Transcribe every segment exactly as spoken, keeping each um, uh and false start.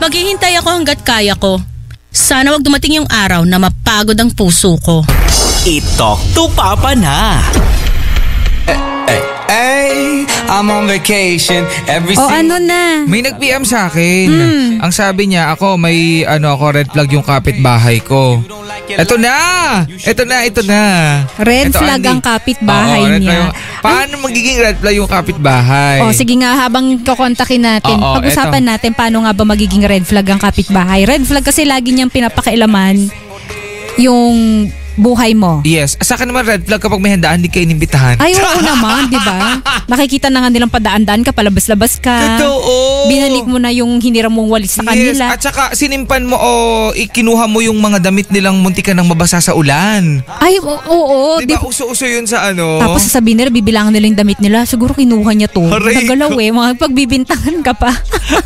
Maghihintay ako hanggat kaya ko. Sana wag dumating yung araw na mapagod ang puso ko. I-talk to Papa na. Hey, hey, I'm on vacation every O ano na? May nag-P M sa akin. Hmm. Ang sabi niya, ako may ano ako red flag yung kapitbahay ko. Ito na! Ito na, ito na. Red Ito, flag Andy. ang kapitbahay Oo, red niya. flag yung- Paano magiging red flag yung kapitbahay? O sige nga, habang kukontakin natin, Oo, pag-usapan eto. natin paano nga ba magiging red flag ang kapitbahay. Red flag kasi lagi niyang pinapakailaman yung buhay mo. Yes. Sa akin naman red flag kapag may handaan, hindi kayo inimbitahan. Ay, oo naman, di ba? Nakikita na nga nilang padaan-daan ka, palabas-labas ka. Totoo. Binalik mo na yung hiniram mong walis sa Yes. kanila. At saka sinimpan mo o ikinuha mo yung mga damit nilang munti ka nang mabasa sa ulan. Ay, oo, oo. Di ba Di- uso-uso yun sa ano? Tapos sasabihin nila, bibilangan nila yung damit nila. Siguro kinuha niya to. Aray Nagalaw ko. eh, mga pagbibintangan ka pa.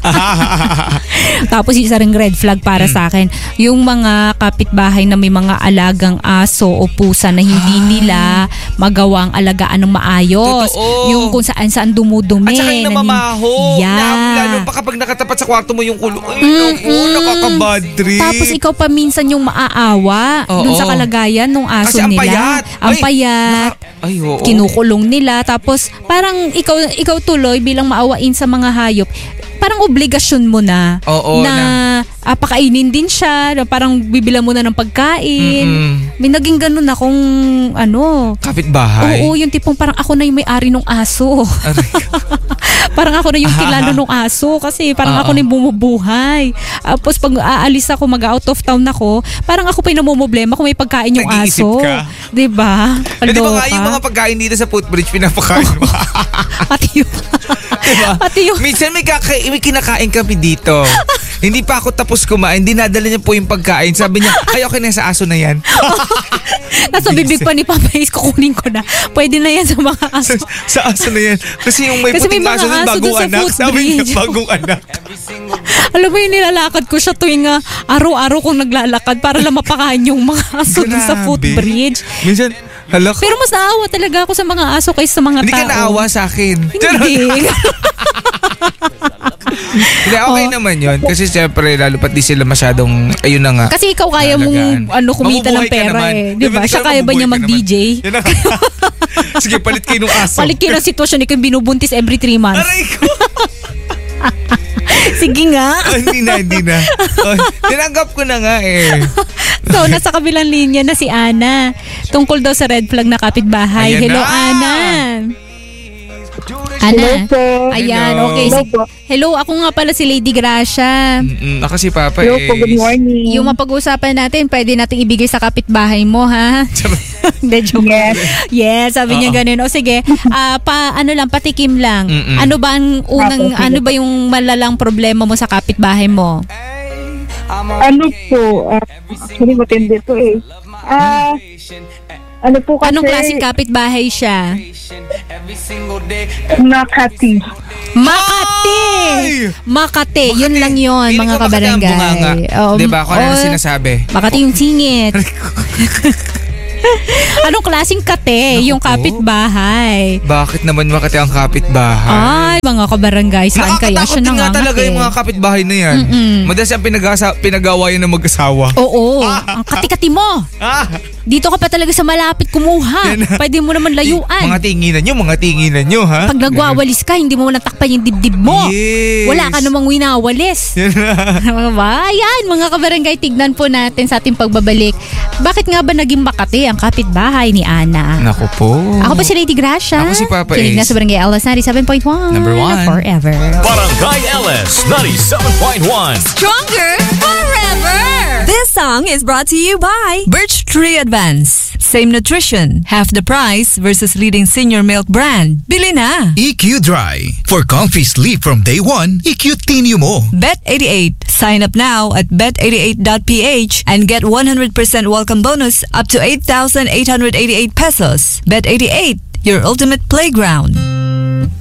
Tapos isa ring red flag para Hmm. sa akin, yung mga kapitbahay na may mga alagang aso o pusa na hindi nila magawang alagaan ng maayos. Totoo. Yung kung saan saan dumudumi. At saka yung nanin- namamaho. Yeah. Na, lalo pa kapag nakatapat sa kwarto mo yung ulo. Ay, naku, nakakabad trip. Tapos ikaw pa minsan yung maaawa Oo. dun sa kalagayan ng aso Kasi ang nila. payat. Ang Ay, payat. naka- Ay, oo. Kinukulong nila. Tapos parang ikaw ikaw tuloy bilang maawain sa mga hayop, parang obligasyon mo na Oo, na, ah, pakainin din siya, na parang bibilan mo na ng pagkain. Mm-mm. May naging ganun akong ano. Kapitbahay. Oo, yung tipong parang ako na yung may-ari ng aso. Aray ko. Parang ako na yung kilalo ng aso kasi parang Oo. ako na yung bumubuhay. Tapos pag aalis ako, mag-out of town ako, parang ako pa yung namumblema kung may pagkain yung Nag-iisip aso. ka. Diba? Eh, di ba nga Kaloka. yung mga pagkain dito sa footbridge pinapakain mo? Pati yung... Diba? Pati yung... Minsan may, kaka- may kinakain kami dito. Hindi pa ako tapos kumain. Dinadala niya po yung pagkain. Sabi niya, ay okay na sa aso na yan. Nasa bibig pa ni Papa Ace, kukunin ko na. Pwede na yan sa mga aso. sa, sa aso na yan. Kasi yung may Kasi may puting mga aso nun, aso bagong dun sa anak. Sabi niya, footbridge. bagong anak. Alam mo yung nilalakad ko siya tuwing uh, araw-araw kong naglalakad para lang mapakain yung mga aso dun sa Grabe. footbridge. Minsan, hala ko. Pero mas naawa talaga ako sa mga aso kaysa sa mga Hindi tao. ka naawa sa akin. Hindi. Hindi, okay Oh. naman yun. Kasi siyempre, lalo pat di sila masyadong, ayun na nga. Kasi ikaw kaya mong Alagaan. ano kumita ng Mabubuhay ka pera naman. eh. Di Di ba, ba? di Siya ka kaya ba niya mabubuhay ka mag-D J? naman. Yan na. Sige, palit kayo ng aso. Palit kayo ng sitwasyon, ikaw binubuntis every three months. Aray ko. Sige nga. hindi na, hindi na. Oh, tinanggap ko na nga eh. So, nasa kabilang linya na si Ana. Tungkol daw sa red flag na kapitbahay. Ayan Hello, na. Ana. Ana. Ayan, Hello. okay. Hello Si- po. Hello, ako nga pala si Lady Gracia. Mm-mm, ako si Papa Hello eh. po, good morning. Yung mapag-uusapan natin, pwede natin ibigay sa kapitbahay mo, ha? Hindi, joke. Yes. Yes, sabi niya Oo. ganun. O sige, ah, pa, ano lang, patikim lang. Mm-mm. Ano ba ang unang, Apo, sige. ano ba yung malalang problema mo sa kapitbahay mo? Ano po, ah, actually matindi to eh. Ah, ano po kasi, Anong klaseng kapitbahay siya? Makati. Makati! Ay! Makati, yun lang yun, Feeling mga ko Makati ang bunganga. kabarangay. Um, Diba? Kung ano oh, na sinasabi. Makati yung singit. Anong klaseng kate? Yung kapitbahay. Bakit naman Makati ang kapitbahay? Ay, mga kabarangay, saan kaya siya Nakakatakot din nga nangangati? talaga yung mga kapitbahay na yan. Mm-mm. Madalas yung pinag-asa- pinag-awayan ng mag-asawa. Oo, ang kati-kati mo. Ah! Dito ka pa talaga sa malapit kumuha. Yan na. Pwede mo naman layuan. Mga tinginan nyo, mga tinginan nyo, ha? Pag nagwawalis ka, hindi mo natakpan yung dibdib mo. Yes. Wala ka namang winawalis. Yan na. Mga ba? Ayan, mga kabarangay, tignan po natin sa ating pagbabalik. Bakit nga ba naging Makati ang kapitbahay ni Ana? Naku po. Ako pa si Lady Gracia. Ako si Papa Kinig na Ace. sa Barangay L S ninety-seven point one. Number one. Forever. Barangay L S ninety-seven point one. Stronger forever! This song is brought to you by Birch Tree Advance. Same nutrition, half the price versus leading senior milk brand. Bili na! E Q Dry. For comfy sleep from day one, E Q Tinyo mo. Bet eighty-eight. Sign up now at bet eighty-eight dot p h and get one hundred percent welcome bonus up to eight thousand eight hundred eighty-eight pesos. Bet eighty-eight, your ultimate playground.